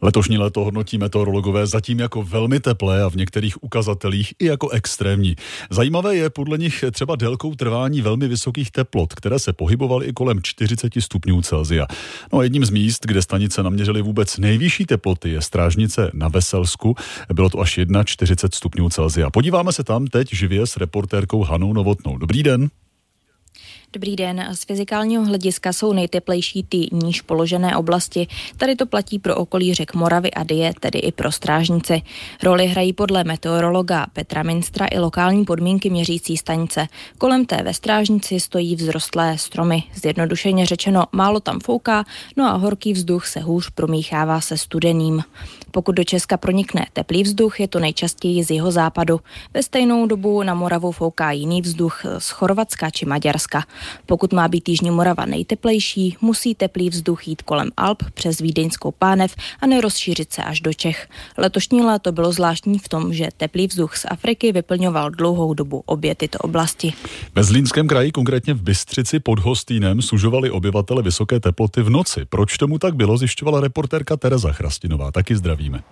Letošní léto hodnotí meteorologové zatím jako velmi teplé a v některých ukazatelích i jako extrémní. Zajímavé je podle nich třeba délkou trvání velmi vysokých teplot, které se pohybovaly i kolem 40 stupňů Celsia. No a jedním z míst, kde stanice naměřily vůbec nejvyšší teploty, je Strážnice na Veselsku. Bylo to až 41 stupňů Celsia. Podíváme se tam teď živě s reportérkou Hanou Novotnou. Dobrý den. Dobrý den. Z fyzikálního hlediska jsou nejteplejší ty níž položené oblasti. Tady to platí pro okolí řek Moravy a Dyje, tedy i pro Strážnici. Roli hrají podle meteorologa Petra Minstra i lokální podmínky měřící stanice. Kolem té ve Strážnici stojí vzrostlé stromy. Zjednodušeně řečeno, málo tam fouká, no a horký vzduch se hůř promíchává se studeným. Pokud do Česka pronikne teplý vzduch, je to nejčastěji z jihozápadu. Ve stejnou dobu na Moravu fouká jiný vzduch z Chorvatska či Maďarska. Pokud má být jižní Morava nejteplejší, musí teplý vzduch jít kolem Alp přes Vídeňskou pánev a nerozšířit se až do Čech. Letošní léto bylo zvláštní v tom, že teplý vzduch z Afriky vyplňoval dlouhou dobu obě tyto oblasti. Ve Zlínském kraji, konkrétně v Bystřici pod Hostýnem, sužovali obyvatele vysoké teploty v noci. Proč tomu tak bylo, zjišťovala reportérka Tereza Chrastinová. Taky zdravíme.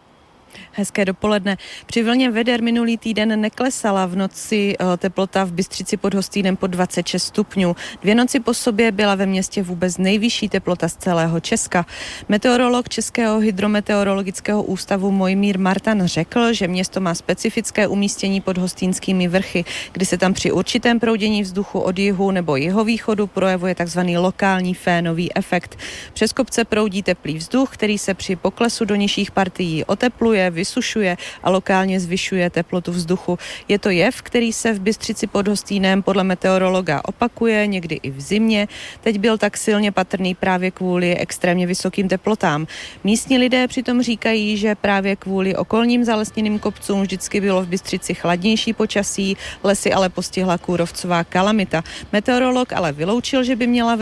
Hezké dopoledne. Při vlně veder minulý týden neklesala v noci teplota v Bystřici pod Hostýnem pod 26 stupňů. 2 noci po sobě byla ve městě vůbec nejvyšší teplota z celého Česka. Meteorolog Českého hydrometeorologického ústavu Mojmír Martan řekl, že město má specifické umístění pod Hostýnskými vrchy, kdy se tam při určitém proudění vzduchu od jihu nebo jihovýchodu projevuje tzv. Lokální fénový efekt. Přes kopce proudí teplý vzduch, který se při poklesu do nižších partií otepluje, vysušuje a lokálně zvyšuje teplotu vzduchu. Je to jev, který se v Bystřici pod Hostýnem podle meteorologa opakuje, někdy i v zimě. Teď byl tak silně patrný právě kvůli extrémně vysokým teplotám. Místní lidé přitom říkají, že právě kvůli okolním zalesněným kopcům vždycky bylo v Bystřici chladnější počasí, lesy ale postihla kůrovcová kalamita. Meteorolog ale vyloučil, že by měla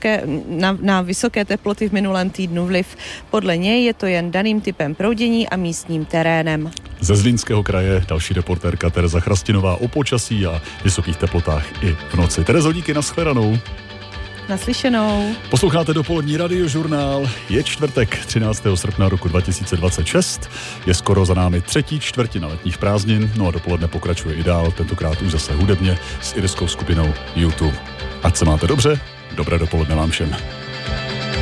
na vysoké teploty v minulém týdnu vliv. Podle něj je to jen daným typem proudění a místním terénem. Ze Zlínského kraje další reportérka Tereza Chrastinová o počasí a vysokých teplotách i v noci. Terezo, díky, nashledanou. Naslyšenou. Posloucháte dopolední radiožurnál. Je čtvrtek 13. srpna roku 2026. Je skoro za námi 3. čtvrtina letních prázdnin. No a dopoledne pokračuje i dál, tentokrát už zase hudebně s irskou skupinou YouTube. Ať se máte dobře, dobré dopoledne vám všem.